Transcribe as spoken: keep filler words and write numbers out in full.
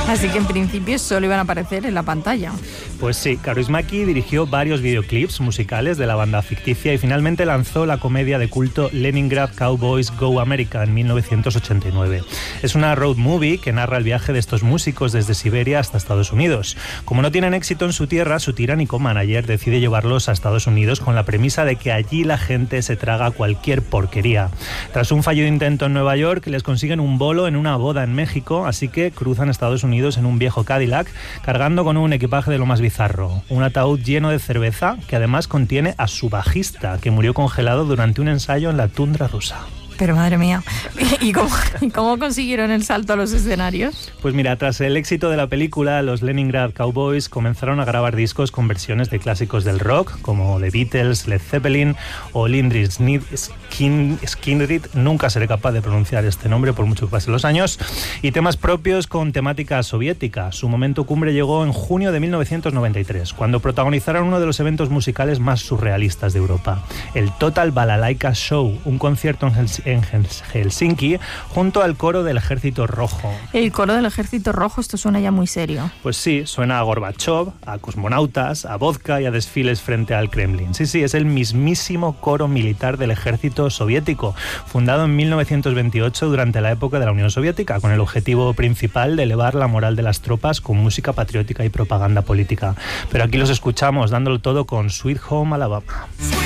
Así que en principio solo iban a aparecer en la pantalla. Pues sí, Kaurismäki dirigió varios videoclips musicales de la banda ficticia y finalmente lanzó la comedia de culto Leningrad Cowboys Go America en mil novecientos ochenta y nueve. Es una road movie que narra el viaje de estos músicos desde Siberia hasta Estados Unidos. Como no tienen éxito en su tierra, su tiránico manager decide llevarlos a Estados Unidos con la premisa de que allí la gente se traga cualquier porquería. Tras un fallido intento en Nueva York, les consiguen un bolo en una boda en México, así que cruzan Estados Unidos en un viejo Cadillac, cargando con un equipaje de lo más bizarro, un ataúd lleno de cerveza que además contiene a su bajista, que murió congelado durante un ensayo en la tundra rusa. Pero madre mía, ¿y cómo, ¿y cómo consiguieron el salto a los escenarios? Pues mira, tras el éxito de la película, los Leningrad Cowboys comenzaron a grabar discos con versiones de clásicos del rock, como The Beatles, Led Zeppelin o Lynyrd Skynyrd, nunca seré capaz de pronunciar este nombre por mucho que pasen los años, y temas propios con temática soviética. Su momento cumbre llegó en junio de mil novecientos noventa y tres, cuando protagonizaron uno de los eventos musicales más surrealistas de Europa, el Total Balalaika Show, un concierto en Helsinki en Helsinki, junto al coro del Ejército Rojo. El coro del Ejército Rojo, esto suena ya muy serio. Pues sí, suena a Gorbachov, a cosmonautas, a vodka y a desfiles frente al Kremlin. Sí, sí, es el mismísimo coro militar del Ejército Soviético, fundado en mil novecientos veintiocho durante la época de la Unión Soviética, con el objetivo principal de elevar la moral de las tropas con música patriótica y propaganda política. Pero aquí los escuchamos dándolo todo con Sweet Home Alabama.